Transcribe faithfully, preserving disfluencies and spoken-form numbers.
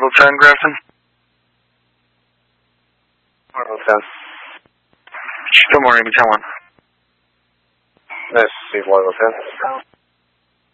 Marvel ten, Grafton. Marvel ten. Good morning, ten one. Nice to see Marvel ten.